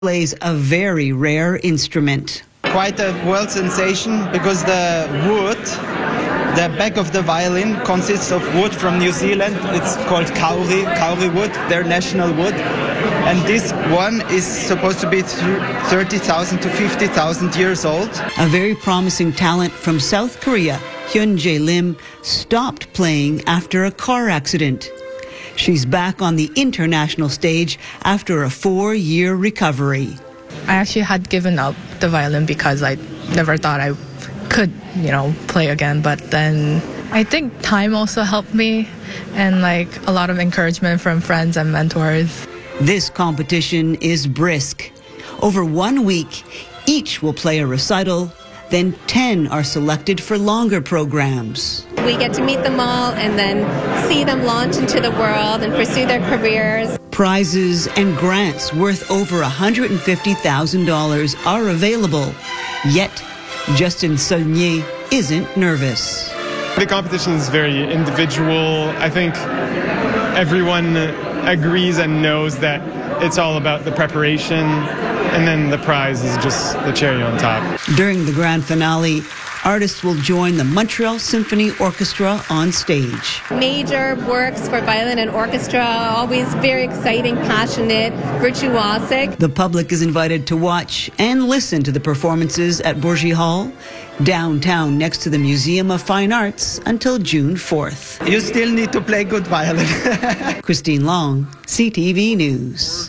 plays a very rare instrument. Quite a world sensation because the wood, the back of the violin consists of wood from New Zealand. It's called kauri wood, their national wood. And this one is supposed to be 30,000 to 50,000 years old. A very promising talent from South Korea, Hyun-jae Lim, stopped playing after a car accident. She's back on the international stage after a 4-year recovery. I actually had given up the violin because I never thought I could, play again. But then I think time also helped me and a lot of encouragement from friends and mentors. This competition is brisk. Over 1 week, each will play a recital, then 10 are selected for longer programs. We get to meet them all and then see them launch into the world and pursue their careers. Prizes and grants worth over $150,000 are available. Yet, Justin Saulnier isn't nervous. The competition is very individual. I think everyone agrees and knows that it's all about the preparation, and then the prize is just the cherry on top. During the grand finale, artists will join the Montreal Symphony Orchestra on stage. Major works for violin and orchestra, always very exciting, passionate, virtuosic. The public is invited to watch and listen to the performances at Bourgie Hall, downtown next to the Museum of Fine Arts, until June 4th. You still need to play good violin. Christine Long, CTV News.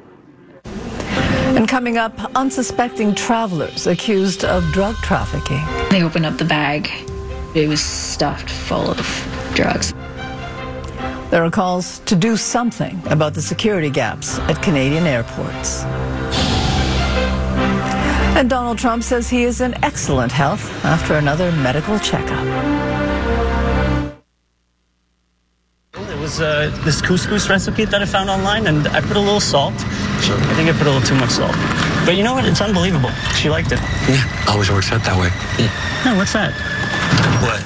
And coming up, unsuspecting travelers accused of drug trafficking. They opened up the bag. It was stuffed full of drugs. There are calls to do something about the security gaps at Canadian airports. And Donald Trump says he is in excellent health after another medical checkup. It was this couscous recipe that I found online, and I put a little salt. I think I put a little too much salt. But you know what? It's unbelievable. She liked it. Yeah, always works out that way. No, what's that? What?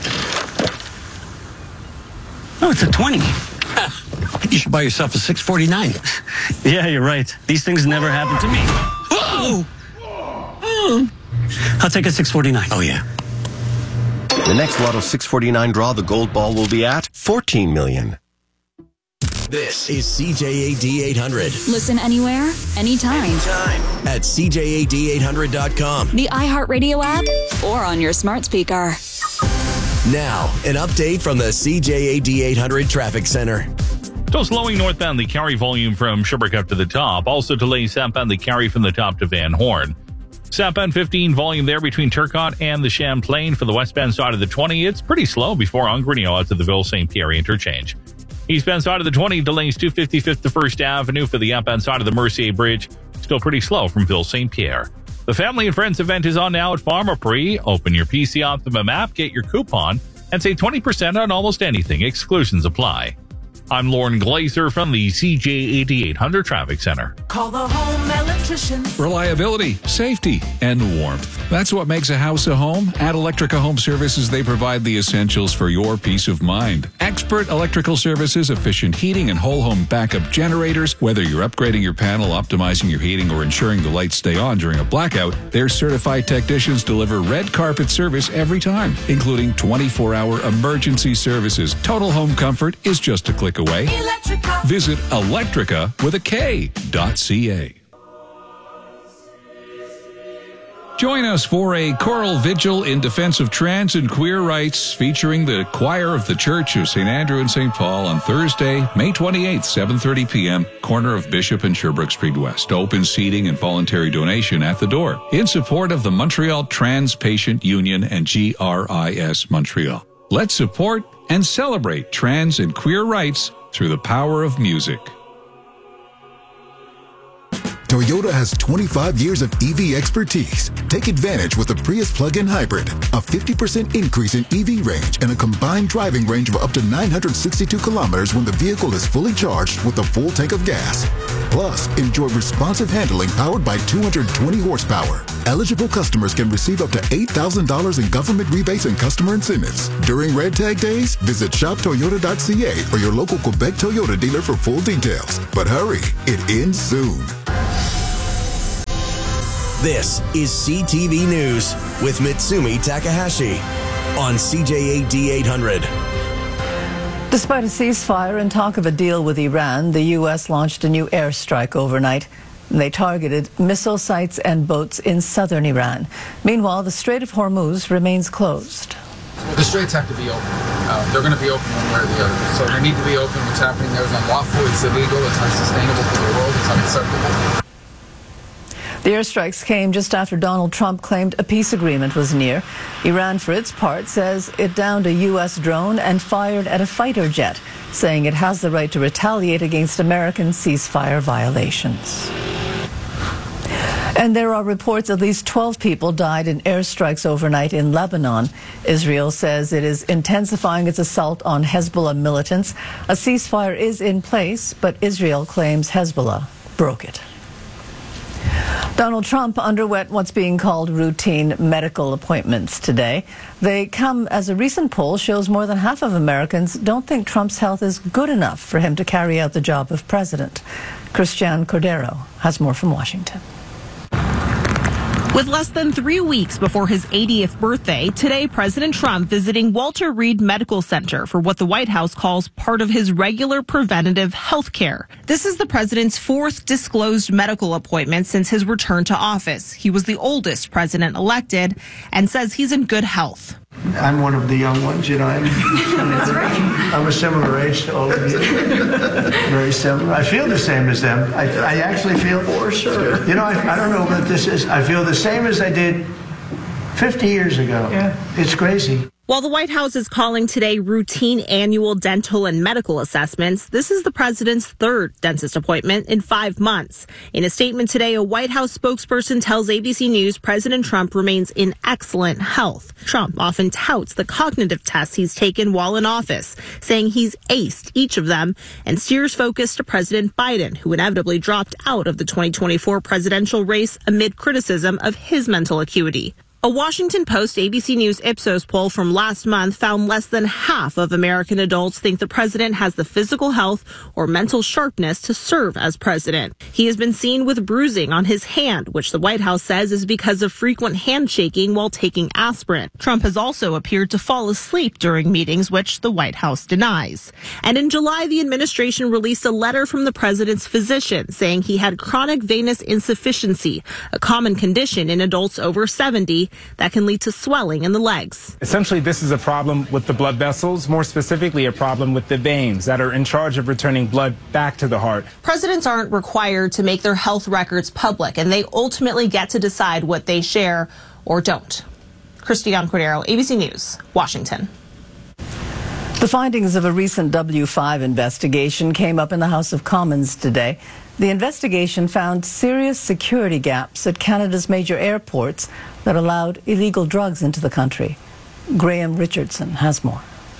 Oh, it's a 20. You should buy yourself a 649. Yeah, you're right. These things never happen to me. Whoa! I'll take a 649. Oh, yeah. The next Lotto 649 draw, the gold ball will be at $14 million. This is CJAD 800. Listen anywhere, anytime. At CJAD800.com. The iHeartRadio app or on your smart speaker. Now, an update from the CJAD 800 Traffic Center. Still slowing northbound the Cary volume from Sherbrooke up to the top. Also delays southbound the Cary from the top to Van Horn. Southbound 15 volume there between Turcotte and the Champlain for the westbound side of the 20. It's pretty slow before Ongrenio out to the Ville-St. Pierre interchange. Eastbound side of the 20 delays 255th to 1st Avenue for the outbound side of the Mercier Bridge. Still pretty slow from Ville-St. Pierre. The Family and Friends event is on now at Pharmaprix. Open your PC Optimum app, get your coupon, and save 20% on almost anything. Exclusions apply. I'm Lauren Glazer from the CJAD 800 Traffic Center. Call the home electrician. Reliability, safety, and warmth. That's what makes a house a home. At Electrica Home Services, they provide the essentials for your peace of mind. Expert electrical services, efficient heating, and whole home backup generators. Whether you're upgrading your panel, optimizing your heating, or ensuring the lights stay on during a blackout, their certified technicians deliver red carpet service every time, including 24-hour emergency services. Total home comfort is just a click away. Electrica. Visit electrica.ca. Join us for a choral vigil in defense of trans and queer rights featuring the choir of the Church of St. Andrew and St. Paul on Thursday, May 28th, 7:30 p.m., corner of Bishop and Sherbrooke Street West. Open seating and voluntary donation at the door in support of the Montreal Trans Patient Union and GRIS Montreal. Let's support and celebrate trans and queer rights through the power of music. Toyota has 25 years of EV expertise. Take advantage with the Prius plug-in hybrid. A 50% increase in EV range and a combined driving range of up to 962 kilometers when the vehicle is fully charged with a full tank of gas. Plus, enjoy responsive handling powered by 220 horsepower. Eligible customers can receive up to $8,000 in government rebates and customer incentives. During Red Tag Days, visit shoptoyota.ca or your local Quebec Toyota dealer for full details. But hurry, it ends soon. This is CTV News with Mitsumi Takahashi on CJAD 800. Despite a ceasefire and talk of a deal with Iran, the U.S. launched a new airstrike overnight. They targeted missile sites and boats in southern Iran. Meanwhile, the Strait of Hormuz remains closed. The straits have to be open. They're going to be open one way or the other. So they need to be open. What's happening there is unlawful. It's illegal. It's unsustainable for the world. It's unacceptable. The airstrikes came just after Donald Trump claimed a peace agreement was near. Iran, for its part, says it downed a U.S. drone and fired at a fighter jet, saying it has the right to retaliate against American ceasefire violations. And there are reports at least 12 people died in airstrikes overnight in Lebanon. Israel says it is intensifying its assault on Hezbollah militants. A ceasefire is in place, but Israel claims Hezbollah broke it. Donald Trump underwent what's being called routine medical appointments today. They come as a recent poll shows more than half of Americans don't think Trump's health is good enough for him to carry out the job of president. Christian Cordero has more from Washington. With less than 3 weeks before his 80th birthday, today President Trump visiting Walter Reed Medical Center for what the White House calls part of his regular preventative health care. This is the president's fourth disclosed medical appointment since his return to office. He was the oldest president elected and says he's in good health. I'm one of the young ones, you know. I'm a similar age to all of you. Very similar. I feel the same as them. I actually feel, for sure. You know, I don't know what this is. I feel the same as I did 50 years ago. Yeah. It's crazy. While the White House is calling today routine annual dental and medical assessments, this is the president's third dentist appointment in 5 months. In a statement today, a White House spokesperson tells ABC News President Trump remains in excellent health. Trump often touts the cognitive tests he's taken while in office, saying he's aced each of them, and steers focus to President Biden, who inevitably dropped out of the 2024 presidential race amid criticism of his mental acuity. A Washington Post ABC News Ipsos poll from last month found less than half of American adults think the president has the physical health or mental sharpness to serve as president. He has been seen with bruising on his hand, which the White House says is because of frequent handshaking while taking aspirin. Trump has also appeared to fall asleep during meetings, which the White House denies. And in July, the administration released a letter from the president's physician saying he had chronic venous insufficiency, a common condition in adults over 70 that can lead to swelling in the legs. Essentially, this is a problem with the blood vessels, more specifically a problem with the veins that are in charge of returning blood back to the heart. Presidents aren't required to make their health records public, and they ultimately get to decide what they share or don't. Christian Cordero, ABC News, Washington. The findings of a recent W5 investigation came up in the House of Commons today. The investigation found serious security gaps at Canada's major airports that allowed illegal drugs into the country. Graham Richardson has more.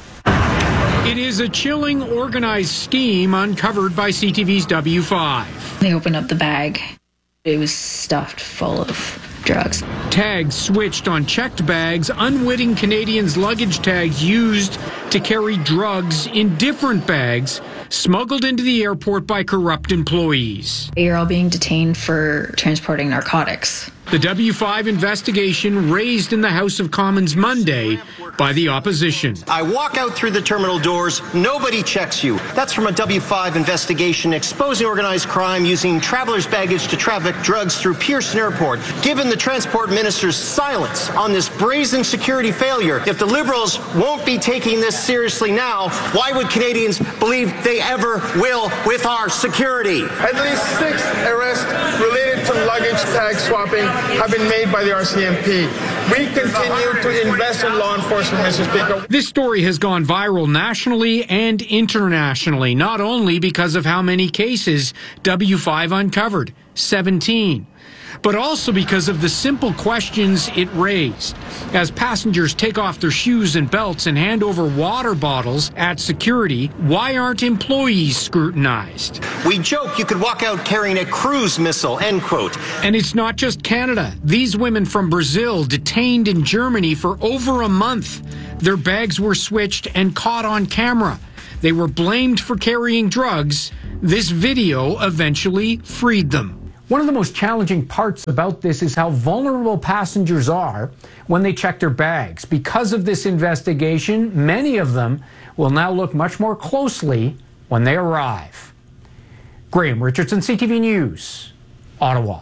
It is a chilling, organized scheme uncovered by CTV's W5. They opened up the bag. It was stuffed full of drugs. Tags switched on checked bags, unwitting Canadians' luggage tags used to carry drugs in different bags, smuggled into the airport by corrupt employees. You're all being detained for transporting narcotics. The W5 investigation raised in the House of Commons Monday by the opposition. I walk out through the terminal doors, nobody checks you. That's from a W5 investigation exposing organized crime using travelers' baggage to traffic drugs through Pearson Airport. Given the transport minister's silence on this brazen security failure, if the Liberals won't be taking this seriously now, why would Canadians believe they ever will with our security? At least 6 arrests related to luggage tag swapping have been made by the RCMP. We continue to invest in law enforcement, Mr. Speaker. This story has gone viral nationally and internationally, not only because of how many cases W5 uncovered, 17, but also because of the simple questions it raised. As passengers take off their shoes and belts and hand over water bottles at security, why aren't employees scrutinized? We joke you could walk out carrying a cruise missile, end quote. And it's not just Canada. These women from Brazil detained in Germany for over a month. Their bags were switched and caught on camera. They were blamed for carrying drugs. This video eventually freed them. One of the most challenging parts about this is how vulnerable passengers are when they check their bags. Because of this investigation, many of them will now look much more closely when they arrive. Graham Richardson, CTV News, Ottawa.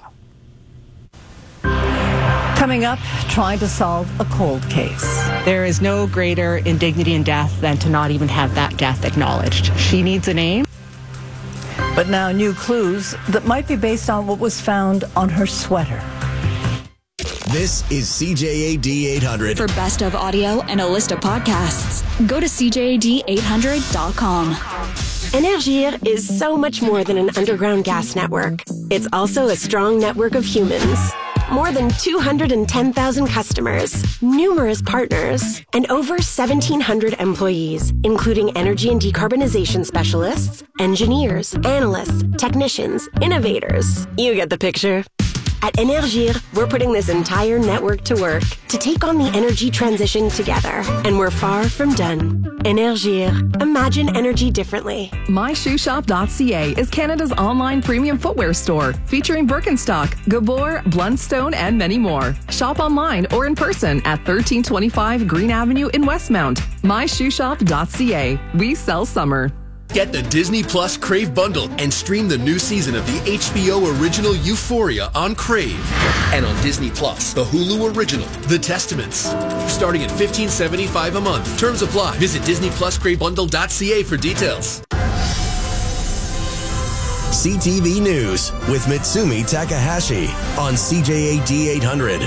Coming up, trying to solve a cold case. There is no greater indignity in death than to not even have that death acknowledged. She needs a name. But now new clues that might be based on what was found on her sweater. This is CJAD 800. For best of audio and a list of podcasts, go to CJAD800.com. Énergir is so much more than an underground gas network. It's also a strong network of humans. More than 210,000 customers, numerous partners, and over 1,700 employees, including energy and decarbonization specialists, engineers, analysts, technicians, innovators. You get the picture. At Énergir, we're putting this entire network to work to take on the energy transition together. And we're far from done. Énergir. Imagine energy differently. MyShoeShop.ca is Canada's online premium footwear store, featuring Birkenstock, Gabor, Blundstone, and many more. Shop online or in person at 1325 Green Avenue in Westmount. MyShoeShop.ca. We sell summer. Get the Disney Plus Crave bundle and stream the new season of the HBO original Euphoria on Crave. And on Disney Plus, the Hulu original, The Testaments. Starting at $15.75 a month. Terms apply. Visit DisneyPlusCraveBundle.ca for details. CTV News with Mitsumi Takahashi on CJAD 800.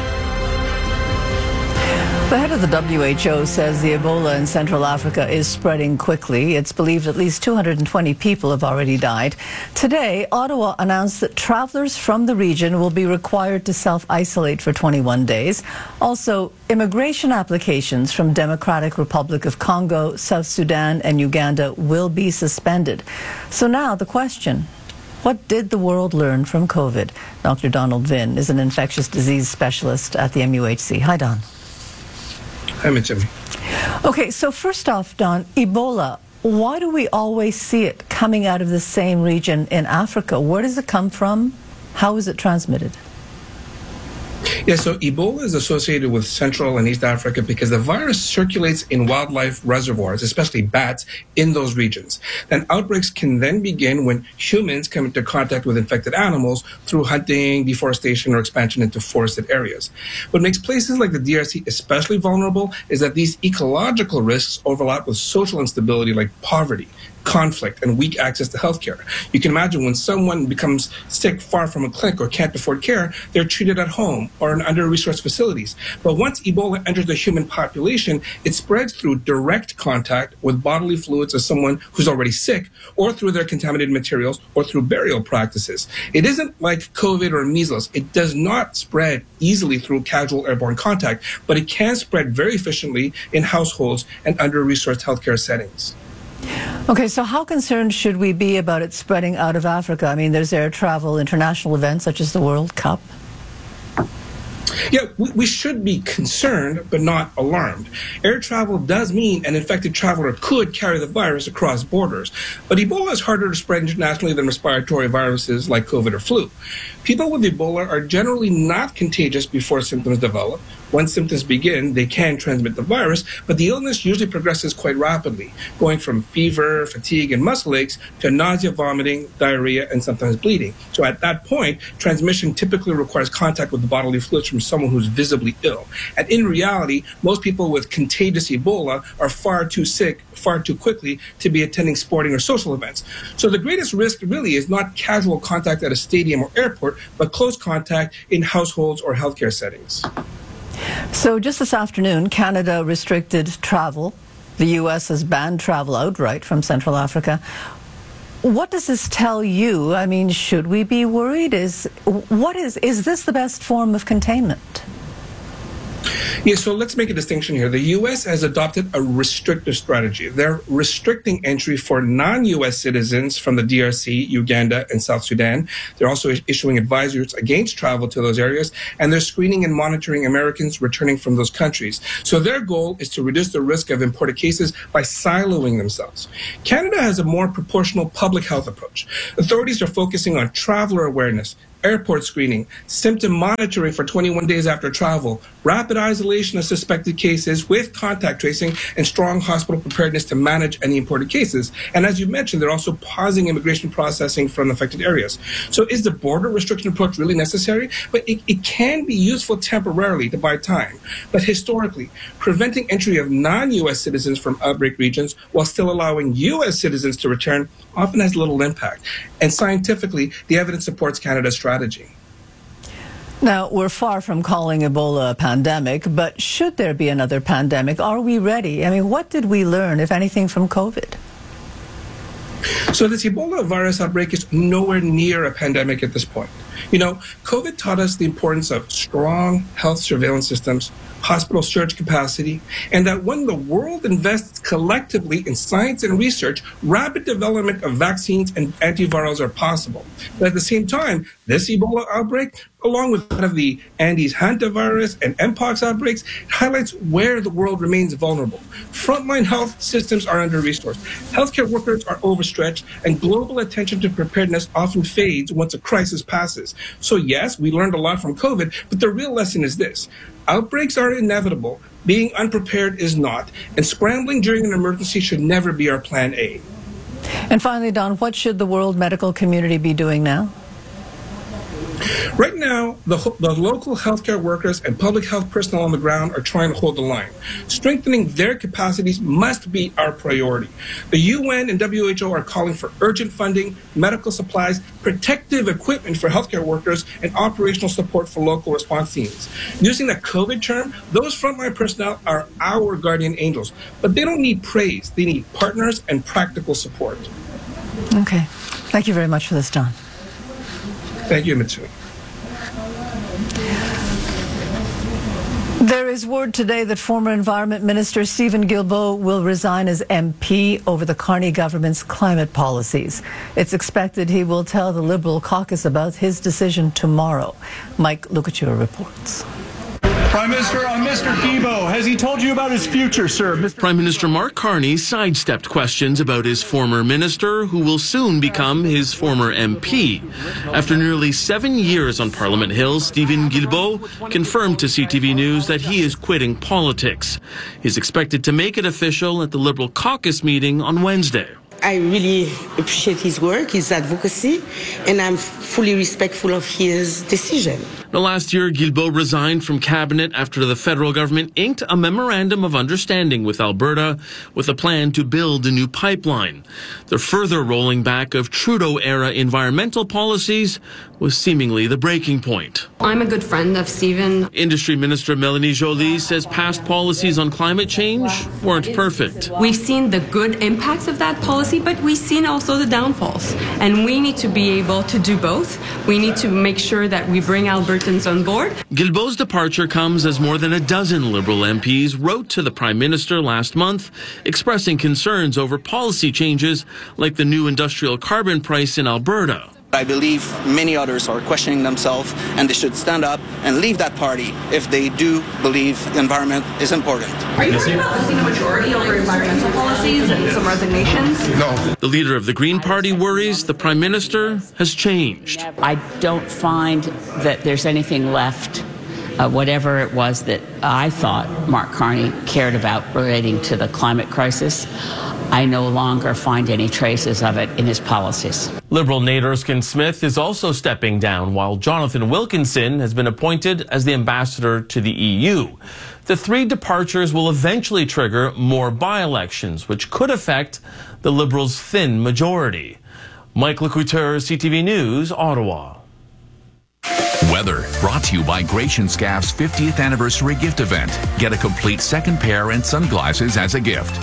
The head of the WHO says the Ebola in Central Africa is spreading quickly. It's believed at least 220 people have already died. Today, Ottawa announced that travelers from the region will be required to self-isolate for 21 days. Also, immigration applications from Democratic Republic of Congo, South Sudan, and Uganda will be suspended. So now the question: what did the world learn from COVID? Dr. Donald Vinn is an infectious disease specialist at the MUHC. Hi, Don. Hi, Mitsumi. Okay, so first off, Don, Ebola, why do we always see it coming out of the same region in Africa? Where does it come from? How is it transmitted? Yeah, so Ebola is associated with Central and East Africa because the virus circulates in wildlife reservoirs, especially bats, in those regions. And outbreaks can then begin when humans come into contact with infected animals through hunting, deforestation, or expansion into forested areas. What makes places like the DRC especially vulnerable is that these ecological risks overlap with social instability like poverty, conflict, and weak access to healthcare. You can imagine when someone becomes sick far from a clinic or can't afford care, they're treated at home or in under-resourced facilities. But once Ebola enters the human population, it spreads through direct contact with bodily fluids of someone who's already sick, or through their contaminated materials, or through burial practices. It isn't like COVID or measles. It does not spread easily through casual airborne contact, but it can spread very efficiently in households and under-resourced healthcare settings. Okay, so how concerned should we be about it spreading out of Africa? I mean, there's air travel, international events such as the World Cup. Yeah, we should be concerned, but not alarmed. Air travel does mean an infected traveler could carry the virus across borders. But Ebola is harder to spread internationally than respiratory viruses like COVID or flu. People with Ebola are generally not contagious before symptoms develop. Once symptoms begin, they can transmit the virus, but the illness usually progresses quite rapidly, going from fever, fatigue, and muscle aches to nausea, vomiting, diarrhea, and sometimes bleeding. So at that point, transmission typically requires contact with the bodily fluids from someone who's visibly ill. And in reality, most people with contagious Ebola are far too sick far too quickly to be attending sporting or social events. So the greatest risk really is not casual contact at a stadium or airport, but close contact in households or healthcare settings. So just this afternoon, Canada restricted travel. The U.S. has banned travel outright from Central Africa. What does this tell you? I mean, should we be worried? Is this the best form of containment? Yeah, so let's make a distinction here. The U.S. has adopted a restrictive strategy. They're restricting entry for non-U.S. citizens from the DRC, Uganda, and South Sudan. They're also issuing advisories against travel to those areas, and they're screening and monitoring Americans returning from those countries. So their goal is to reduce the risk of imported cases by siloing themselves. Canada has a more proportional public health approach. Authorities are focusing on traveler awareness, airport screening, symptom monitoring for 21 days after travel, rapid isolation of suspected cases with contact tracing, and strong hospital preparedness to manage any imported cases. And as you mentioned, they're also pausing immigration processing from affected areas. So is the border restriction approach really necessary? But it can be useful temporarily to buy time. But historically, preventing entry of non-U.S. citizens from outbreak regions while still allowing U.S. citizens to return often has little impact. And scientifically, the evidence supports Canada's strategy. Now, we're far from calling Ebola a pandemic, but should there be another pandemic, are we ready? I mean, what did we learn, if anything, from COVID? So this Ebola virus outbreak is nowhere near a pandemic at this point. You know, COVID taught us the importance of strong health surveillance systems, hospital surge capacity, and that when the world invests collectively in science and research, rapid development of vaccines and antivirals are possible. But at the same time, this Ebola outbreak, along with that of the Andes hantavirus and Mpox outbreaks, highlights where the world remains vulnerable. Frontline health systems are under-resourced, healthcare workers are overstretched, and global attention to preparedness often fades once a crisis passes. So yes, we learned a lot from COVID, but the real lesson is this. Outbreaks are inevitable, being unprepared is not, and scrambling during an emergency should never be our plan A. And finally, Don, what should the world medical community be doing now? Right now, the local healthcare workers and public health personnel on the ground are trying to hold the line. Strengthening their capacities must be our priority. The UN and WHO are calling for urgent funding, medical supplies, protective equipment for healthcare workers, and operational support for local response teams. Using the COVID term, those frontline personnel are our guardian angels, but they don't need praise. They need partners and practical support. Okay. Thank you very much for this, Don. Thank you, Mitsui. There is word today that former Environment Minister Stephen Guilbeault will resign as MP over the Carney government's climate policies. It's expected he will tell the Liberal caucus about his decision tomorrow. Mike Loucouture reports. Prime Minister, Mr. Guilbeault, has he told you about his future, sir? Prime Minister Mark Carney sidestepped questions about his former minister, who will soon become his former MP. After nearly 7 years on Parliament Hill, Stephen Guilbeault confirmed to CTV News that he is quitting politics. He's expected to make it official at the Liberal caucus meeting on Wednesday. I really appreciate his work, his advocacy, and I'm fully respectful of his decision. Now, last year, Guilbeault resigned from cabinet after the federal government inked a memorandum of understanding with Alberta with a plan to build a new pipeline. The further rolling back of Trudeau-era environmental policies was seemingly the breaking point. I'm a good friend of Stephen. Industry Minister Melanie Joly says past policies on climate change weren't perfect. We've seen the good impacts of that policy, but we've seen also the downfalls. And we need to be able to do both. We need to make sure that we bring Albertans on board. Guilbeault's departure comes as more than a dozen Liberal MPs wrote to the Prime Minister last month, expressing concerns over policy changes like the new industrial carbon price in Alberta. I believe many others are questioning themselves, and they should stand up and leave that party if they do believe the environment is important. Are you worried about losing a majority over environmental policies and some resignations? No. The leader of the Green Party worries the Prime Minister has changed. I don't find that there's anything left, whatever it was that I thought Mark Carney cared about relating to the climate crisis. I no longer find any traces of it in his policies. Liberal Nate Erskine-Smith is also stepping down, while Jonathan Wilkinson has been appointed as the ambassador to the EU. The three departures will eventually trigger more by-elections, which could affect the Liberals' thin majority. Mike Lecouteur, CTV News, Ottawa. Weather brought to you by Gratian Scaff's 50th anniversary gift event. Get a complete second pair and sunglasses as a gift.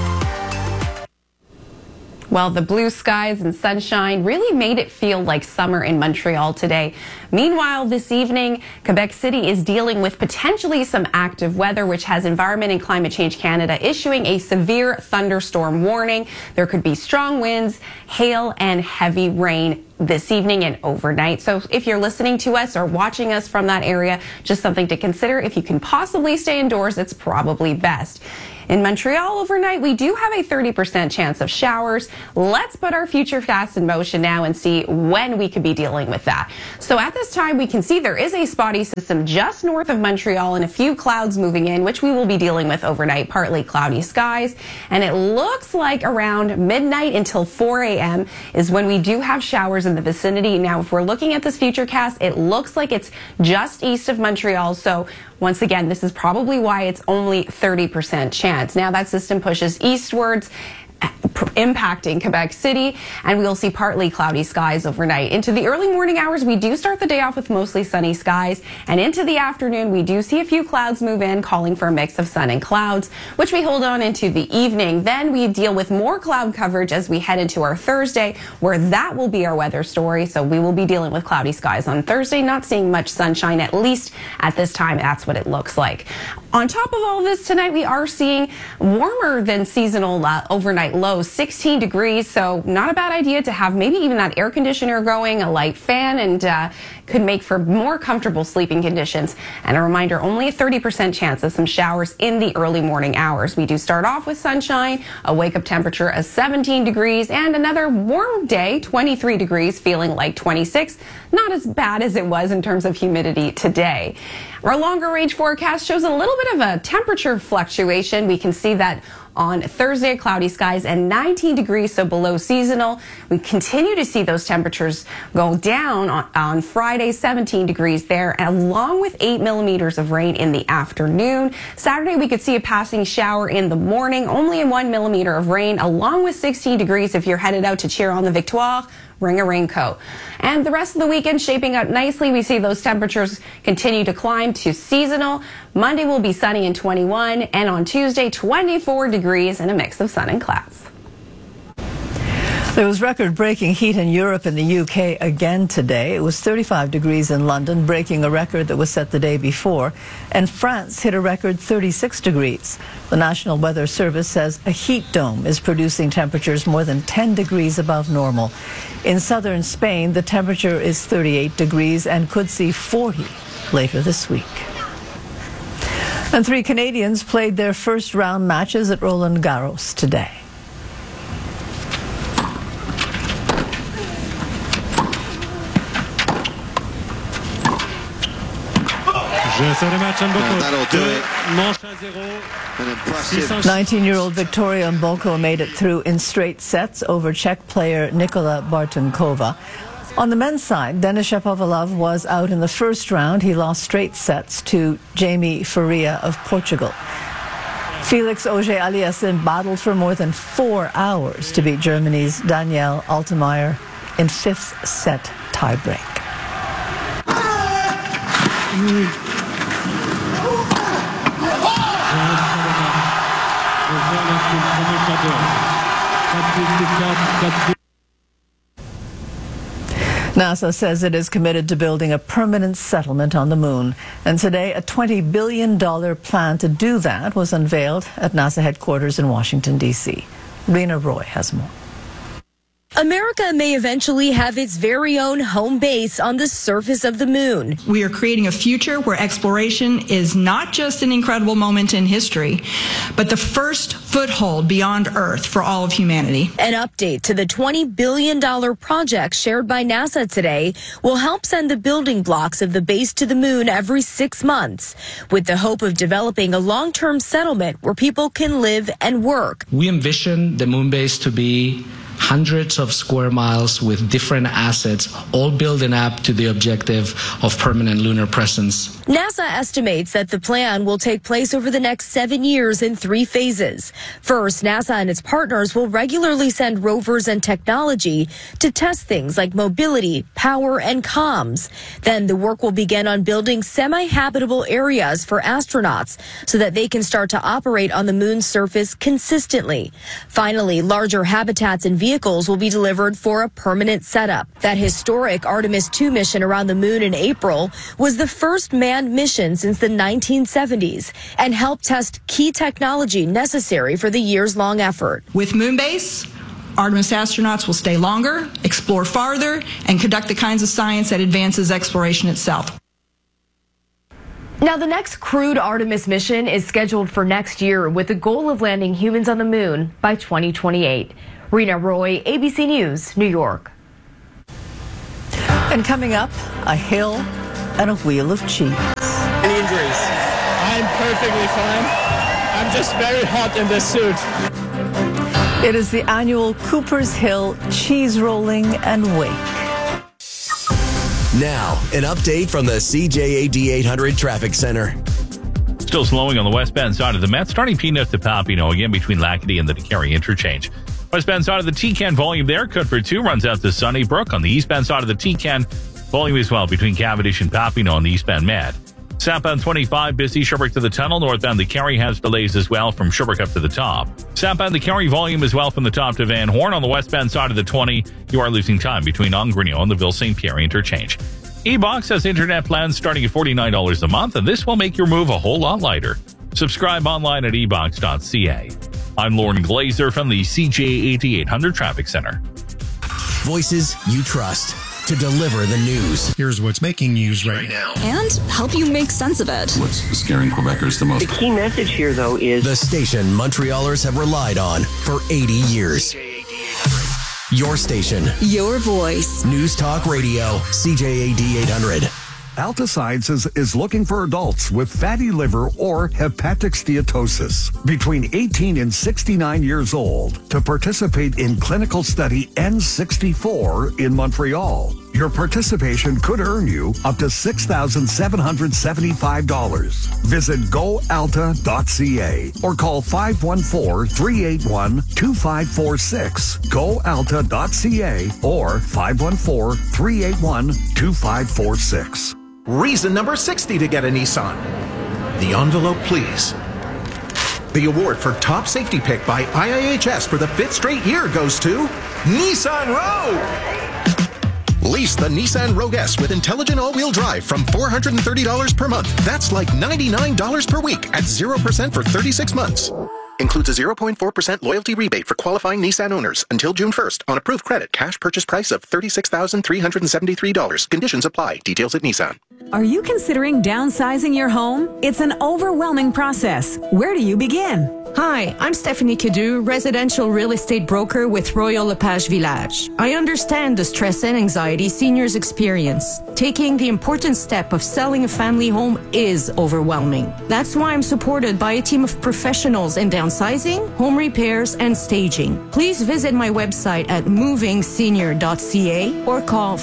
Well, the blue skies and sunshine really made it feel like summer in Montreal today. Meanwhile, this evening, Quebec City is dealing with potentially some active weather, which has Environment and Climate Change Canada issuing a severe thunderstorm warning. There could be strong winds, hail, and heavy rain this evening and overnight. So if you're listening to us or watching us from that area, just something to consider. If you can possibly stay indoors, it's probably best. In Montreal overnight, we do have a 30% chance of showers. Let's put our futurecast in motion now and see when we could be dealing with that. So at this time, we can see there is a spotty system just north of Montreal and a few clouds moving in, which we will be dealing with overnight, partly cloudy skies. And it looks like around midnight until 4 a.m. is when we do have showers in the vicinity. Now, if we're looking at this futurecast, it looks like it's just east of Montreal. So once again, this is probably why it's only 30% chance. Now that system pushes eastwards, impacting Quebec City, and we'll see partly cloudy skies overnight. Into the early morning hours, we do start the day off with mostly sunny skies, and into the afternoon, we do see a few clouds move in, calling for a mix of sun and clouds, which we hold on into the evening. Then we deal with more cloud coverage as we head into our Thursday, where that will be our weather story. So we will be dealing with cloudy skies on Thursday, not seeing much sunshine, at least at this time. That's what it looks like. On top of all this, tonight we are seeing warmer than seasonal overnight lows, 16 degrees. So not a bad idea to have maybe even that air conditioner going, a light fan, and could make for more comfortable sleeping conditions. And a reminder, only a 30% chance of some showers in the early morning hours. We do start off with sunshine, a wake-up temperature of 17 degrees, and another warm day, 23 degrees, feeling like 26. Not as bad as it was in terms of humidity today. Our longer range forecast shows a little bit of a temperature fluctuation. We can see that on Thursday, cloudy skies and 19 degrees, so below seasonal. We continue to see those temperatures go down on Friday, 17 degrees there, along with 8 millimeters of rain in the afternoon. Saturday, we could see a passing shower in the morning, only 1 millimeter of rain, along with 16 degrees if you're headed out to cheer on the Victoire. Bring a raincoat. And the rest of the weekend shaping up nicely. We see those temperatures continue to climb to seasonal. Monday will be sunny and 21, and on Tuesday, 24 degrees and a mix of sun and clouds. There was record-breaking heat in Europe and the UK again today. It was 35 degrees in London, breaking a record that was set the day before. And France hit a record 36 degrees. The National Weather Service says a heat dome is producing temperatures more than 10 degrees above normal. In southern Spain, the temperature is 38 degrees and could see 40 later this week. And 3 Canadians played their first round matches at Roland Garros today. That'll do it. 19-year-old Victoria Mboko made it through in straight sets over Czech player Nikola Bartunkova. On the men's side, Denis Shapovalov was out in the first round. He lost straight sets to Jamie Faria of Portugal. Felix Auger-Aliassime battled for more than 4 hours to beat Germany's Daniel Altmaier in 5th set tiebreak. NASA says it is committed to building a permanent settlement on the moon. And today, a $20 billion plan to do that was unveiled at NASA headquarters in Washington, D.C. Rena Roy has more. America may eventually have its very own home base on the surface of the moon. We are creating a future where exploration is not just an incredible moment in history, but the first foothold beyond Earth for all of humanity. An update to the $20 billion project shared by NASA today will help send the building blocks of the base to the moon every 6 months, with the hope of developing a long-term settlement where people can live and work. We envision the moon base to be hundreds of square miles with different assets, all building up to the objective of permanent lunar presence. NASA estimates that the plan will take place over the next 7 years in 3 phases. First, NASA and its partners will regularly send rovers and technology to test things like mobility, power, and comms. Then the work will begin on building semi-habitable areas for astronauts so that they can start to operate on the moon's surface consistently. Finally, larger habitats and vehicles will be delivered for a permanent setup. That historic Artemis II mission around the moon in April was the first manned mission since the 1970s and helped test key technology necessary for the years-long effort. With Moonbase, Artemis astronauts will stay longer, explore farther, and conduct the kinds of science that advances exploration itself. Now, the next crewed Artemis mission is scheduled for next year with the goal of landing humans on the moon by 2028. Rena Roy, ABC News, New York. And coming up, a hill and a wheel of cheese. Any injuries? I'm perfectly fine. I'm just very hot in this suit. It is the annual Cooper's Hill Cheese Rolling and Wake. Now, an update from the CJAD 800 Traffic Center. Still slowing on the westbound side of the Met, starting Peanut to Papineau, again between Lacadie and the DeCarry interchange. Westbound side of the T-Can volume there, Cookford 2 runs out to Sunnybrook. On the eastbound side of the T-Can volume as well between Cavendish and Papineau on the eastbound Met. Southbound 25, busy Sherbrooke to the tunnel. Northbound the Carry has delays as well from Sherbrooke up to the top. Southbound the Carry volume as well from the top to Van Horn. On the westbound side of the 20, you are losing time between Ongrignot and the Ville St. Pierre interchange. eBox has internet plans starting at $49 a month, and this will make your move a whole lot lighter. Subscribe online at ebox.ca. I'm Lauren Glazer from the CJAD 800 Traffic Center. Voices you trust to deliver the news. Here's what's making news right now. And help you make sense of it. What's scaring Quebecers the most? The key message here, though, is the station Montrealers have relied on for 80 years. Your station. Your voice. News Talk Radio, CJAD 800. Alticides is looking for adults with fatty liver or hepatic steatosis between 18 and 69 years old to participate in clinical study N64 in Montreal. Your participation could earn you up to $6,775. Visit goalta.ca or call 514-381-2546. Goalta.ca or 514-381-2546. Reason number 60 to get a Nissan. The envelope, please. The award for top safety pick by IIHS for the 5th straight year goes to Nissan Rogue. Lease the Nissan Rogue S with intelligent all-wheel drive from $430 per month. That's like $99 per week at 0% for 36 months. Includes a 0.4% loyalty rebate for qualifying Nissan owners until June 1st on approved credit. Cash purchase price of $36,373. Conditions apply. Details at Nissan. Are you considering downsizing your home? It's an overwhelming process. Where do you begin? Hi, I'm Stephanie Cadu, residential real estate broker with Royal LePage Village. I understand the stress and anxiety seniors experience. Taking the important step of selling a family home is overwhelming. That's why I'm supported by a team of professionals in downsizing, home repairs, and staging. Please visit my website at movingsenior.ca or call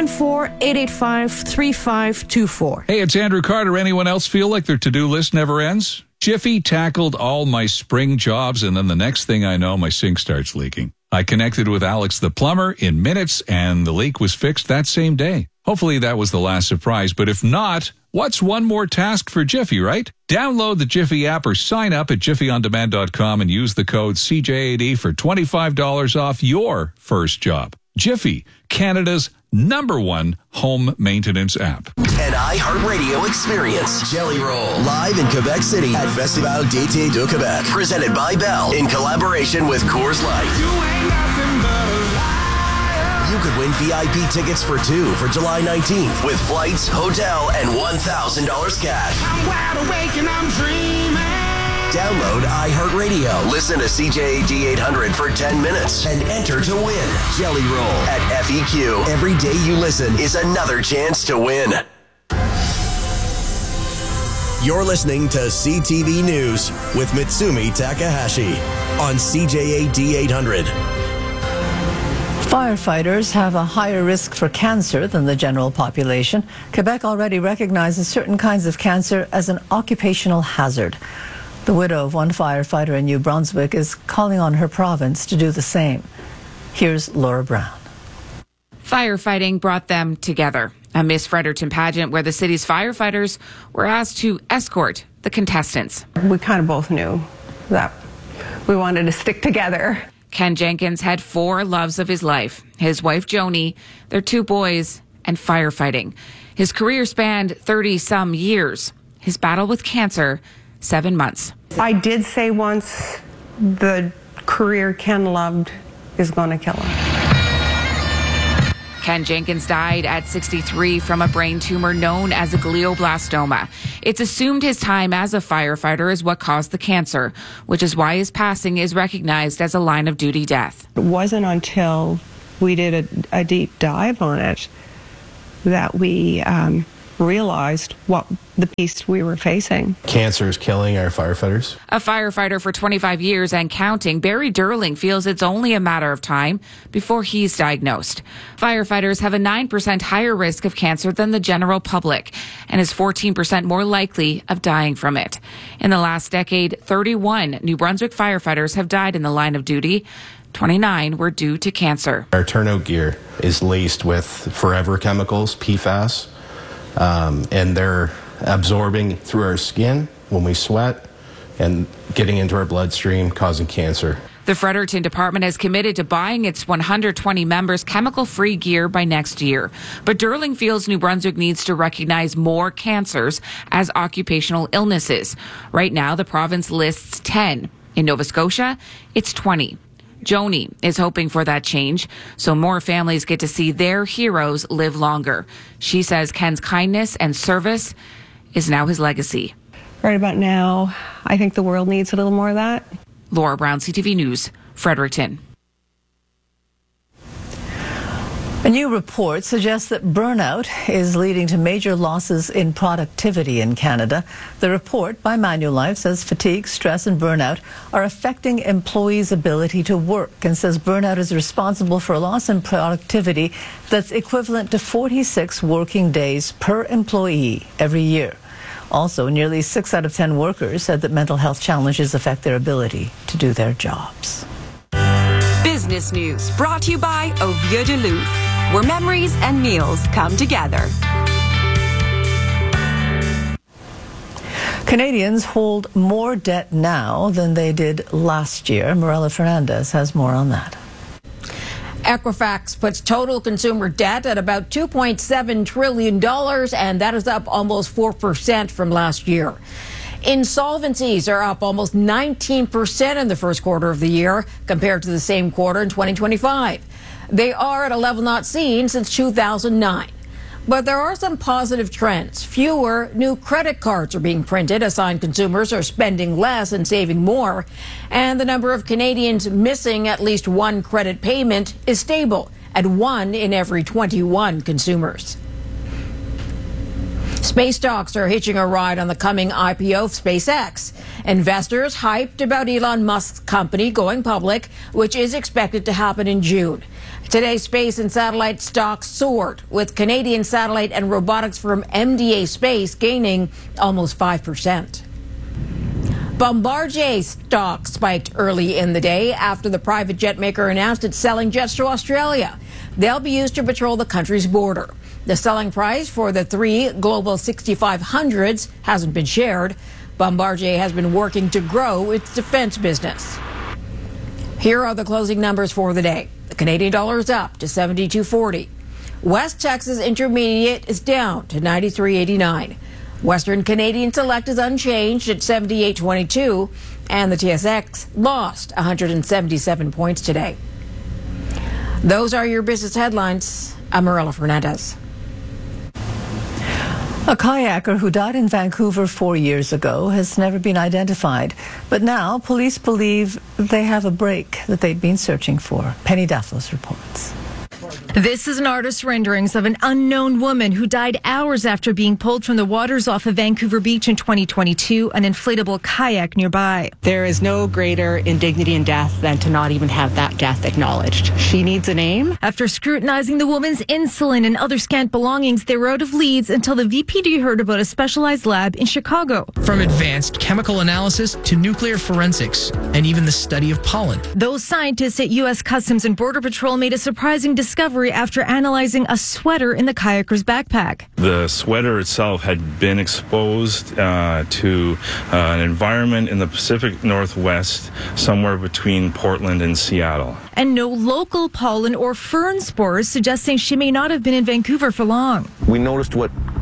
514-885-3524. Hey, it's Andrew Carter. Anyone else feel like their to-do list never ends? Jiffy tackled all my spring jobs, and then the next thing I know, my sink starts leaking. I connected with Alex the plumber in minutes, and the leak was fixed that same day. Hopefully that was the last surprise, but if not, what's one more task for Jiffy, right? Download the Jiffy app or sign up at jiffyondemand.com and use the code CJAD for $25 off your first job. Jiffy, Canada's #1 home maintenance app. An iHeartRadio experience. Jelly Roll. Live in Quebec City at Festival d'été de Québec. Presented by Bell in collaboration with Coors Light. You could win VIP tickets for 2 for July 19th with flights, hotel, and $1,000 cash. I'm wide awake and I'm dreaming. Download iHeartRadio. Listen to CJAD 800 for 10 minutes and enter to win. Jelly Roll at FEQ. Every day you listen is another chance to win. You're listening to CTV News with Mitsumi Takahashi on CJAD 800. Firefighters have a higher risk for cancer than the general population. Quebec already recognizes certain kinds of cancer as an occupational hazard. The widow of one firefighter in New Brunswick is calling on her province to do the same. Here's Laura Brown. Firefighting brought them together. A Miss Fredericton pageant where the city's firefighters were asked to escort the contestants. We kind of both knew that we wanted to stick together. Ken Jenkins had 4 loves of his life: his wife Joni, their 2 boys, and firefighting. His career spanned 30-some years. His battle with cancer, 7 months. I did say once, the career Ken loved is going to kill him. Ken Jenkins died at 63 from a brain tumor known as a glioblastoma. It's assumed his time as a firefighter is what caused the cancer, which is why his passing is recognized as a line-of-duty death. It wasn't until we did a deep dive on it that we realized what the beast we were facing. Cancer is killing our firefighters. A firefighter for 25 years and counting, Barry Durling feels it's only a matter of time before he's diagnosed. Firefighters have a 9% higher risk of cancer than the general public and is 14% more likely of dying from it. In the last decade, 31 New Brunswick firefighters have died in the line of duty. 29 were due to cancer. Our turnout gear is laced with forever chemicals, PFAS, and they're absorbing through our skin when we sweat and getting into our bloodstream, causing cancer. The Fredericton Department has committed to buying its 120 members chemical-free gear by next year. But Durling feels New Brunswick needs to recognize more cancers as occupational illnesses. Right now, the province lists 10. In Nova Scotia, it's 20. Joni is hoping for that change so more families get to see their heroes live longer. She says Ken's kindness and service is now his legacy. Right about now, I think the world needs a little more of that. Laura Brown, CTV News, Fredericton. A new report suggests that burnout is leading to major losses in productivity in Canada. The report by Manulife says fatigue, stress, and burnout are affecting employees' ability to work and says burnout is responsible for a loss in productivity that's equivalent to 46 working days per employee every year. Also, nearly 6 out of 10 workers said that mental health challenges affect their ability to do their jobs. Business News brought to you by Ovia Duluth, where memories and meals come together. Canadians hold more debt now than they did last year. Morella Fernandez has more on that. Equifax puts total consumer debt at about $2.7 trillion, and that is up almost 4% from last year. Insolvencies are up almost 19% in the first quarter of the year compared to the same quarter in 2025. They are at a level not seen since 2009. But there are some positive trends. Fewer new credit cards are being printed, a sign consumers are spending less and saving more. And the number of Canadians missing at least one credit payment is stable at 1 in every 21 consumers. Space stocks are hitching a ride on the coming IPO of SpaceX. Investors hyped about Elon Musk's company going public, which is expected to happen in June. Today, space and satellite stocks soared, with Canadian satellite and robotics firm MDA Space gaining almost 5%. Bombardier stock spiked early in the day after the private jet maker announced it's selling jets to Australia. They'll be used to patrol the country's border. The selling price for the 3 Global 6500s hasn't been shared. Bombardier has been working to grow its defense business. Here are the closing numbers for the day. The Canadian dollar is up to 72.40. West Texas Intermediate is down to 93.89. Western Canadian Select is unchanged at 78.22. And the TSX lost 177 points today. Those are your business headlines. I'm Morella Fernandez. A kayaker who died in Vancouver 4 years ago has never been identified. But now police believe they have a break that they'd been searching for. Penny Duffos reports. This is an artist's renderings of an unknown woman who died hours after being pulled from the waters off of Vancouver Beach in 2022, an inflatable kayak nearby. There is no greater indignity in death than to not even have that death acknowledged. She needs a name. After scrutinizing the woman's insulin and other scant belongings, they were out of leads until the VPD heard about a specialized lab in Chicago. From advanced chemical analysis to nuclear forensics and even the study of pollen. Those scientists at U.S. Customs and Border Patrol made a surprising discovery after analyzing a sweater in the kayaker's backpack. The sweater itself had been exposed to an environment in the Pacific Northwest, somewhere between Portland and Seattle. And no local pollen or fern spores, suggesting she may not have been in Vancouver for long. We noticed what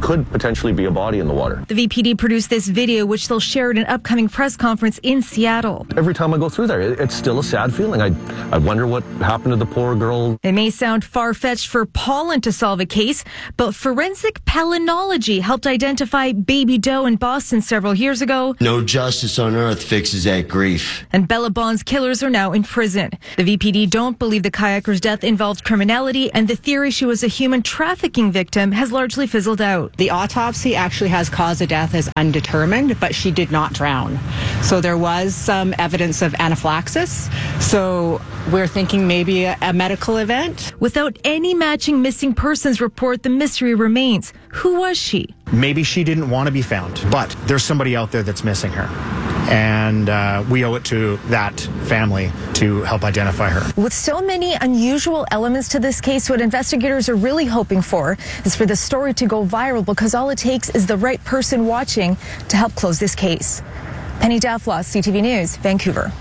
could potentially be a body in the water. The VPD produced this video, which they'll share at an upcoming press conference in Seattle. Every time I go through there, it's still a sad feeling. I wonder what happened to the poor girl. It may sound far-fetched for pollen to solve a case, but forensic palynology helped identify Baby Doe in Boston several years ago. No justice on earth fixes that grief. And Bellabon's killers are now in prison. The VPD don't believe the kayaker's death involved criminality, and the theory she was a human trafficking victim has largely fizzled out. The autopsy actually has cause of death as undetermined, but she did not drown. So there was some evidence of anaphylaxis. So we're thinking maybe a medical event. Without any matching missing persons report, the mystery remains. Who was she? Maybe she didn't want to be found, but there's somebody out there that's missing her. And we owe it to that family to help identify her. With so many unusual elements to this case, what investigators are really hoping for is for the story to go viral, because all it takes is the right person watching to help close this case. Penny Daflos, CTV News, Vancouver.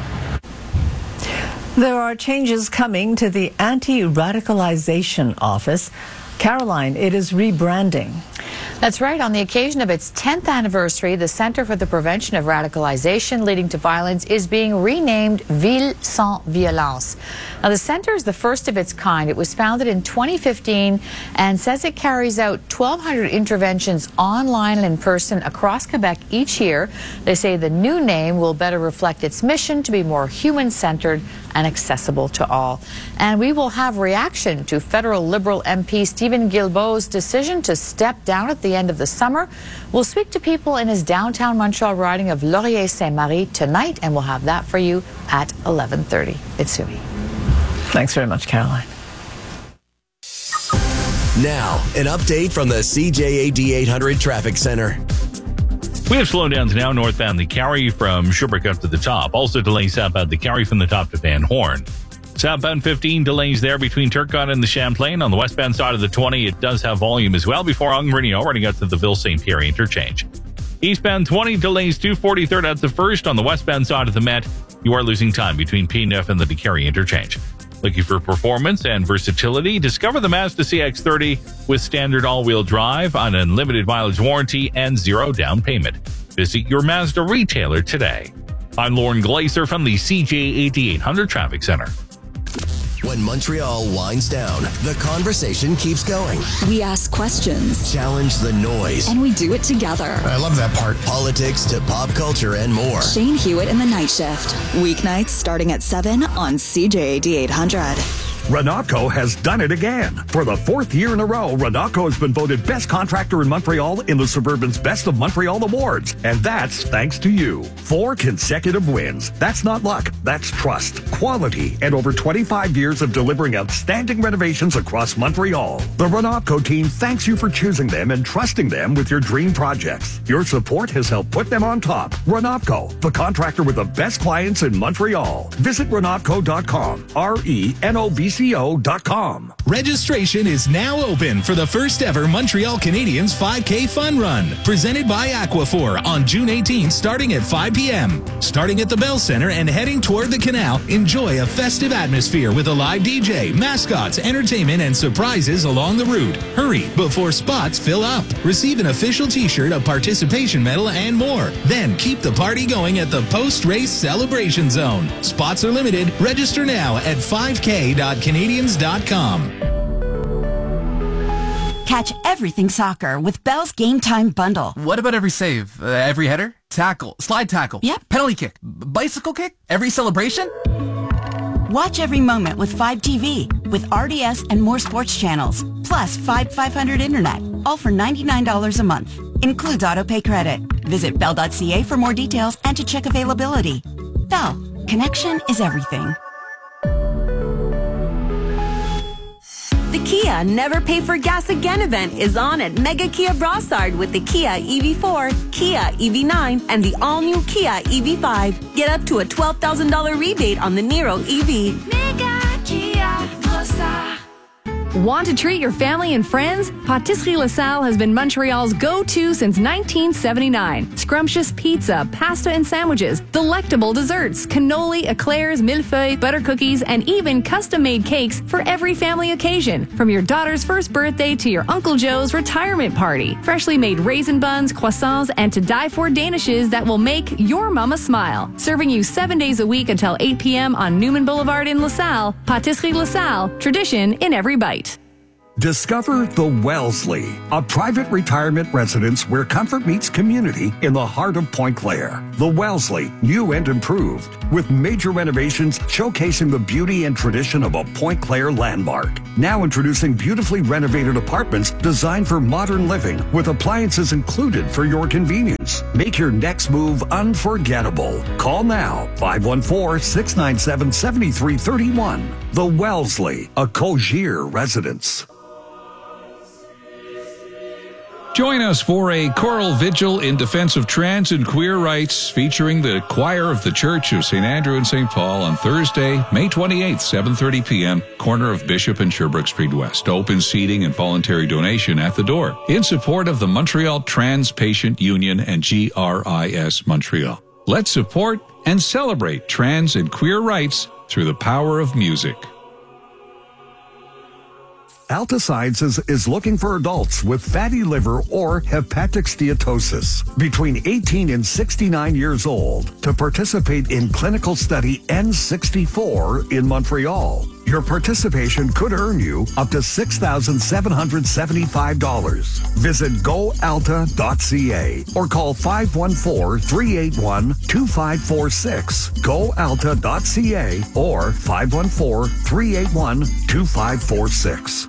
There are changes coming to the Anti-Radicalization Office. Caroline, it is rebranding. That's right. On the occasion of its 10th anniversary, the Center for the Prevention of Radicalization Leading to Violence is being renamed Ville Sans Violence. Now, the center is the first of its kind. It was founded in 2015 and says it carries out 1,200 interventions online and in person across Quebec each year. They say the new name will better reflect its mission to be more human-centered and accessible to all. And we will have reaction to federal Liberal MP Stephen Guilbeault's decision to step down at the end of the summer. We'll speak to people in his downtown Montreal riding of Laurier-Saint-Marie tonight, and we'll have that for you at 11:30. It's Sumi. Thanks very much, Caroline. Now, an update from the CJAD 800 Traffic Center. We have slowdowns now northbound the Carry from Sherbrooke up to the top. Also delays southbound the Carry from the top to Van Horn. Southbound 15 delays there between Turcotte and the Champlain. On the westbound side of the 20, it does have volume as well before Ongrenio running out to the Ville St. Pierre interchange. Eastbound 20 delays 243rd at the first. On the westbound side of the Met, you are losing time between P9 and the DeCarry interchange. Looking for performance and versatility? Discover the Mazda CX-30 with standard all-wheel drive, an unlimited mileage warranty, and zero down payment. Visit your Mazda retailer today. I'm Lauren Glaser from the CJAD 800 Traffic Center. When Montreal winds down, the conversation keeps going. We ask questions, challenge the noise, and we do it together. I love that part. Politics to pop culture and more. Shane Hewitt in the Night Shift. Weeknights starting at 7 on CJAD 800. Renatco has done it again. For the fourth year in a row, Renatco has been voted best contractor in Montreal in the Suburban's Best of Montreal Awards. And that's thanks to you. 4 consecutive wins. That's not luck. That's trust, quality, and over 25 years of delivering outstanding renovations across Montreal. The Renatco team thanks you for choosing them and trusting them with your dream projects. Your support has helped put them on top. Renatco, the contractor with the best clients in Montreal. Visit Renatco.com. RENOBCO.com. Registration is now open for the first ever Montreal Canadiens 5K Fun Run, presented by Aquaphor on June 18th, starting at 5 p.m. Starting at the Bell Center and heading toward the canal, enjoy a festive atmosphere with a live DJ, mascots, entertainment, and surprises along the route. Hurry before spots fill up. Receive an official t-shirt, a participation medal, and more. Then keep the party going at the post-race celebration zone. Spots are limited. Register now at 5k.canadians.com. Catch everything soccer with Bell's Game Time Bundle. What about every save? Every header? Tackle? Slide tackle? Yep. Penalty kick? Bicycle kick? Every celebration? Watch every moment with 5TV with RDS and more sports channels. Plus 500 internet. All for $99 a month. Includes autopay credit. Visit bell.ca for more details and to check availability. Bell. Connection is everything. The Kia Never Pay for Gas Again event is on at Mega Kia Brossard with the Kia EV4, Kia EV9, and the all-new Kia EV5. Get up to a $12,000 rebate on the Niro EV. Mega Kia Brossard. Want to treat your family and friends? Pâtisserie La Salle has been Montreal's go-to since 1979. Scrumptious pizza, pasta and sandwiches, delectable desserts, cannoli, eclairs, millefeuilles, butter cookies, and even custom-made cakes for every family occasion. From your daughter's first birthday to your Uncle Joe's retirement party. Freshly made raisin buns, croissants, and to die for danishes that will make your mama smile. Serving you 7 days a week until 8 p.m. on Newman Boulevard in La Salle. Pâtisserie La Salle, tradition in every bite. Discover the Wellesley, a private retirement residence where comfort meets community in the heart of Point Claire. The Wellesley, new and improved, with major renovations showcasing the beauty and tradition of a Point Claire landmark. Now introducing beautifully renovated apartments designed for modern living with appliances included for your convenience. Make your next move unforgettable. Call now, 514-697-7331. The Wellesley, a Cogier residence. Join us for a choral vigil in defense of trans and queer rights featuring the choir of the Church of St. Andrew and St. Paul on Thursday, May 28th, 7:30 p.m., corner of Bishop and Sherbrooke Street West. Open seating and voluntary donation at the door in support of the Montreal Trans Patient Union and GRIS Montreal. Let's support and celebrate trans and queer rights through the power of music. Alta Sciences is looking for adults with fatty liver or hepatic steatosis between 18 and 69 years old to participate in clinical study N64 in Montreal. Your participation could earn you up to $6,775. Visit goalta.ca or call 514-381-2546. goalta.ca or 514-381-2546.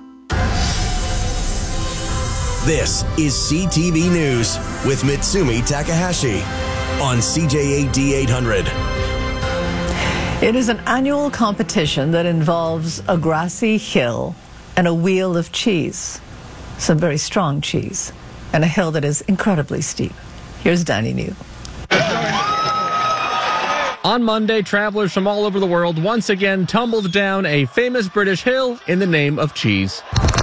This is CTV News with Mitsumi Takahashi on CJAD 800. It is an annual competition that involves a grassy hill and a wheel of cheese, some very strong cheese, and a hill that is incredibly steep. Here's Danny New. On Monday, travelers from all over the world once again tumbled down a famous British hill in the name of cheese.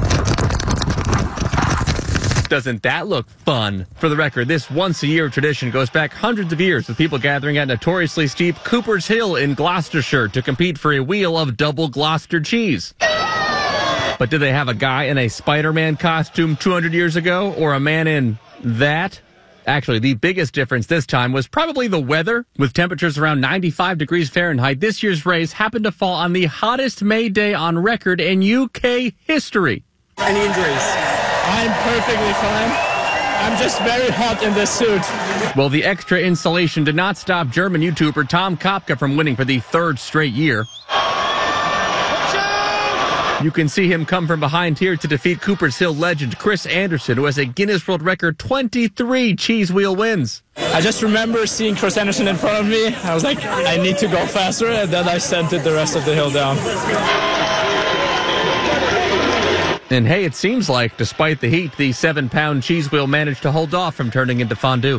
Doesn't that look fun? For the record, this once-a-year tradition goes back hundreds of years with people gathering at notoriously steep Cooper's Hill in Gloucestershire to compete for a wheel of double Gloucester cheese. But did they have a guy in a Spider-Man costume 200 years ago, or a man in that? Actually, the biggest difference this time was probably the weather. With temperatures around 95 degrees Fahrenheit, this year's race happened to fall on the hottest May day on record in UK history. Any injuries? I'm perfectly fine. I'm just very hot in this suit. Well, the extra insulation did not stop German YouTuber Tom Kopka from winning for the third straight year. You can see him come from behind here to defeat Cooper's Hill legend Chris Anderson, who has a Guinness World Record 23 cheese wheel wins. I just remember seeing Chris Anderson in front of me. I was like, I need to go faster, and then I sent it the rest of the hill down. And hey, it seems like, despite the heat, the 7-pound cheese wheel managed to hold off from turning into fondue.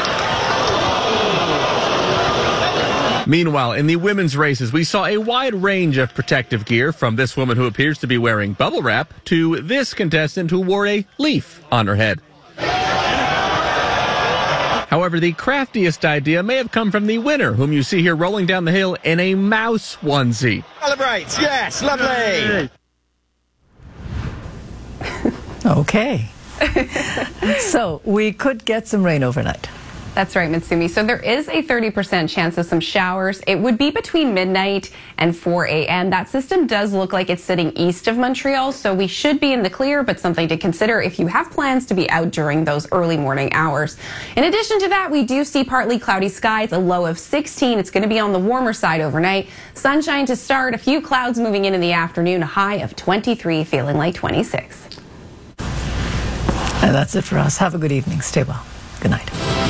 Meanwhile, in the women's races, we saw a wide range of protective gear, from this woman who appears to be wearing bubble wrap to this contestant who wore a leaf on her head. However, the craftiest idea may have come from the winner, whom you see here rolling down the hill in a mouse onesie. Celebrate! Yes, lovely! Okay. So we could get some rain overnight. That's right, Mitsumi. So there is a 30% chance of some showers. It would be between midnight and 4 a.m. That system does look like it's sitting east of Montreal, so we should be in the clear, but something to consider if you have plans to be out during those early morning hours. In addition to that, we do see partly cloudy skies, a low of 16. It's going to be on the warmer side overnight. Sunshine to start, a few clouds moving in the afternoon, a high of 23, feeling like 26. And that's it for us. Have a good evening. Stay well. Good night.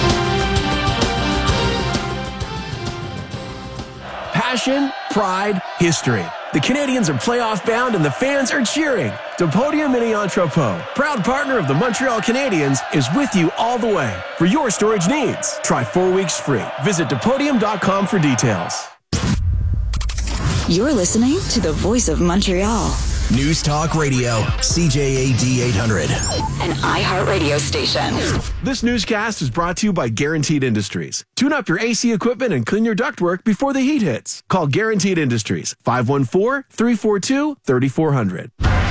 Passion, pride, history. The Canadians are playoff bound and the fans are cheering. Depodium Mini Entrepôt, proud partner of the Montreal Canadiens, is with you all the way. For your storage needs, try 4 weeks free. Visit Depodium.com for details. You're listening to the Voice of Montreal, News Talk Radio, CJAD 800. An iHeartRadio station. This newscast is brought to you by Guaranteed Industries. Tune up your AC equipment and clean your ductwork before the heat hits. Call Guaranteed Industries, 514-342-3400.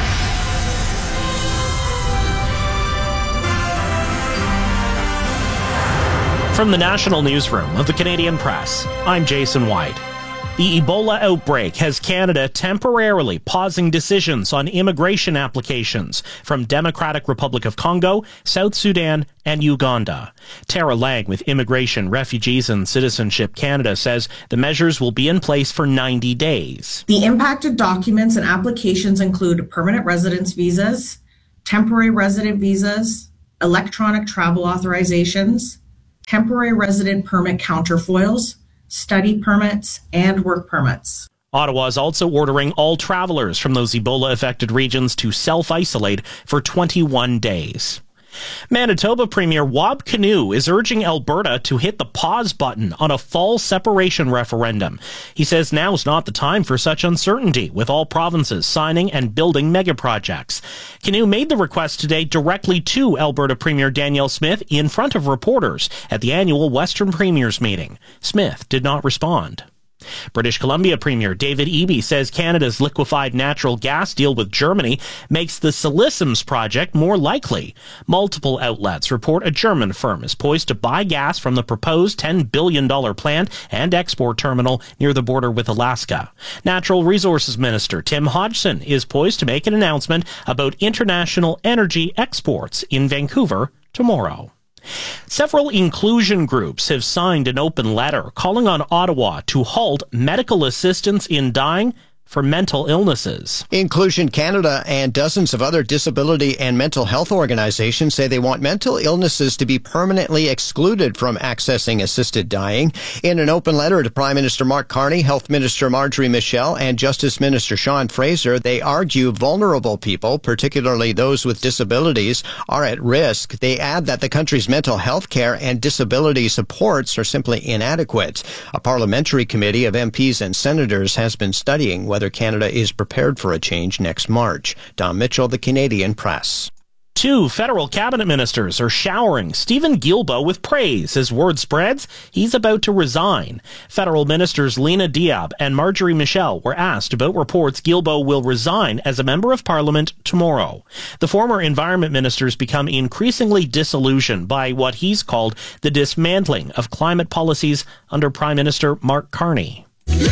From the National Newsroom of the Canadian Press, I'm Jason White. The Ebola outbreak has Canada temporarily pausing decisions on immigration applications from Democratic Republic of Congo, South Sudan, and Uganda. Tara Lang with Immigration, Refugees and Citizenship Canada says the measures will be in place for 90 days. The impacted documents and applications include permanent residence visas, temporary resident visas, electronic travel authorizations, temporary resident permit counterfoils, study permits, and work permits. Ottawa is also ordering all travelers from those Ebola-affected regions to self-isolate for 21 days. Manitoba Premier Wab Kinew is urging Alberta to hit the pause button on a fall separation referendum. He says now's not the time for such uncertainty, with all provinces signing and building megaprojects. Kinew made the request today directly to Alberta Premier Danielle Smith in front of reporters at the annual Western Premiers meeting. Smith did not respond. British Columbia Premier David Eby says Canada's liquefied natural gas deal with Germany makes the Siliciums project more likely. Multiple outlets report a German firm is poised to buy gas from the proposed $10 billion plant and export terminal near the border with Alaska. Natural Resources Minister Tim Hodgson is poised to make an announcement about international energy exports in Vancouver tomorrow. Several inclusion groups have signed an open letter calling on Ottawa to halt medical assistance in dying for mental illnesses. Inclusion Canada and dozens of other disability and mental health organizations say they want mental illnesses to be permanently excluded from accessing assisted dying. In an open letter to Prime Minister Mark Carney, Health Minister Marjorie Michel, and Justice Minister Sean Fraser, they argue vulnerable people, particularly those with disabilities, are at risk. They add that the country's mental health care and disability supports are simply inadequate. A parliamentary committee of MPs and senators has been studying whether Canada is prepared for a change next March. Don Mitchell, the Canadian Press. 2 federal cabinet ministers are showering Stephen Guilbeault with praise as word spreads he's about to resign. Federal ministers Lena Diab and Marjorie Michel were asked about reports Guilbeault will resign as a member of Parliament tomorrow. The former environment ministers become increasingly disillusioned by what he's called the dismantling of climate policies under Prime Minister Mark Carney.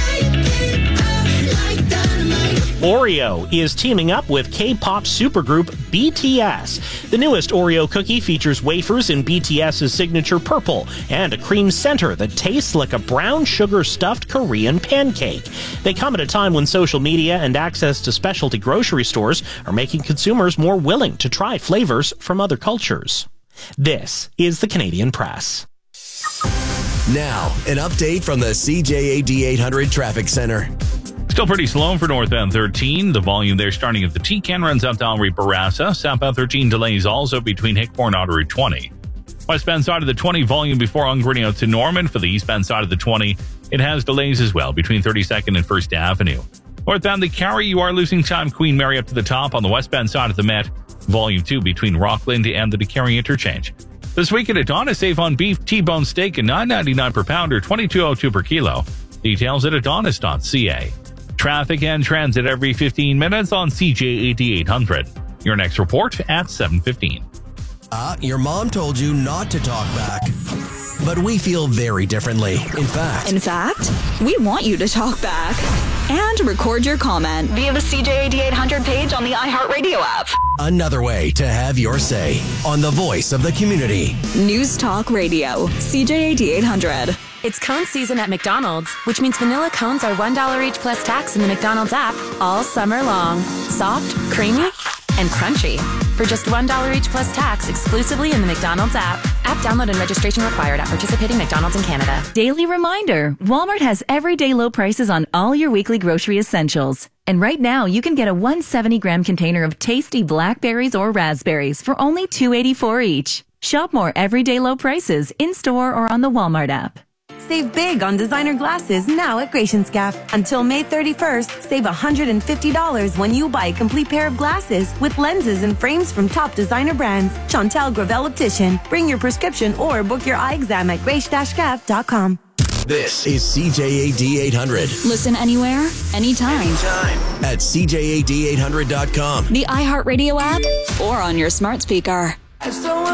Oreo is teaming up with K-pop supergroup BTS. The newest Oreo cookie features wafers in BTS's signature purple and a cream center that tastes like a brown sugar-stuffed Korean pancake. They come at a time when social media and access to specialty grocery stores are making consumers more willing to try flavors from other cultures. This is the Canadian Press. Now, an update from the CJAD 800 Traffic Center. Still pretty slow for northbound 13. The volume there starting at the T-Can runs up to Henri Bourassa. Southbound 13 delays also between Hickmore and Ottery 20. Westbound side of the 20 volume before Ungrinio to Norman. For the eastbound side of the 20, it has delays as well between 32nd and 1st Avenue. Northbound the Carry, you are losing time Queen Mary up to the top. On the westbound side of the Met, volume 2 between Rockland and the DeCarry interchange. This week at Adonis, save on beef T-bone steak at $9.99 per pound or $22.02 per kilo. Details at adonis.ca. Traffic and transit every 15 minutes on CJAD 800. Your next report at 7:15. Your mom told you not to talk back. But we feel very differently. In fact, we want you to talk back and record your comment via the CJAD 800 page on the iHeartRadio app. Another way to have your say on the voice of the community. News Talk Radio, CJAD 800. It's cone season at McDonald's, which means vanilla cones are $1 each plus tax in the McDonald's app all summer long. Soft, creamy, and crunchy. For just $1 each plus tax exclusively in the McDonald's app. App download and registration required at participating McDonald's in Canada. Daily reminder, Walmart has everyday low prices on all your weekly grocery essentials. And right now, you can get a 170-gram container of tasty blackberries or raspberries for only $2.84 each. Shop more everyday low prices in-store or on the Walmart app. save big on designer glasses now at Gratianscaf. Until May 31st, save $150 when you buy a complete pair of glasses with lenses and frames from top designer brands. Chantel Gravel Optician. Bring your prescription or book your eye exam at grace-scaf.com. This is CJAD 800. Listen anywhere, anytime. At CJAD800.com. The iHeartRadio app or on your smart speaker.